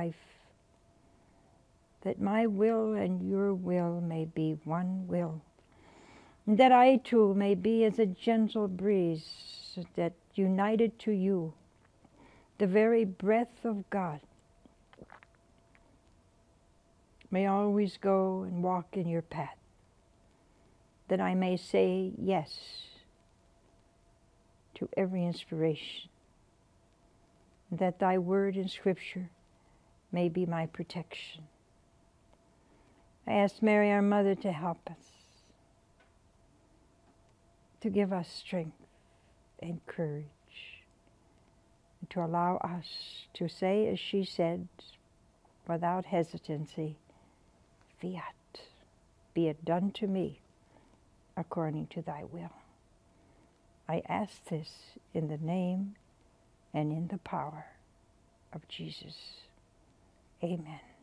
life, that my will and your will may be one will, and that I too may be as a gentle breeze that united to you, the very breath of God, may always go and walk in your path, that I may say yes to every inspiration, that thy word in Scripture may be my protection. I ask Mary, our mother, to help us, to give us strength and courage, and to allow us to say, as she said, without hesitancy, fiat, be it done to me according to thy will. I ask this in the name and in the power of Jesus. Amen.